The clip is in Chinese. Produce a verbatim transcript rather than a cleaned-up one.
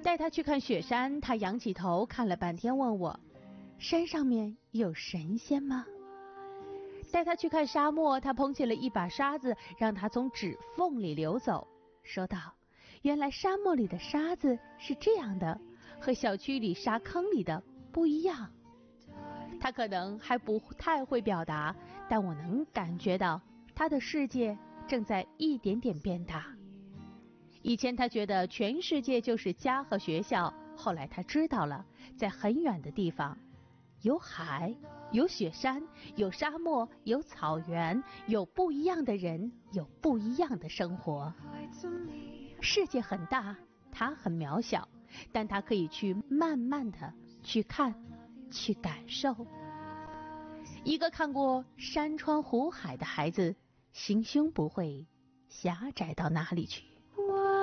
带他去看雪山，他仰起头看了半天，问我：山上面有神仙吗？带他去看沙漠，他捧起了一把沙子，让它从指缝里流走，说道：原来沙漠里的沙子是这样的，和小区里沙坑里的不一样。他可能还不太会表达，但我能感觉到他的世界正在一点点变大。以前他觉得全世界就是家和学校，后来他知道了，在很远的地方有海，有雪山，有沙漠，有草原，有不一样的人，有不一样的生活。世界很大，他很渺小，但他可以去慢慢的去看，去感受。一个看过山川湖海的孩子，心胸不会狭窄到哪里去。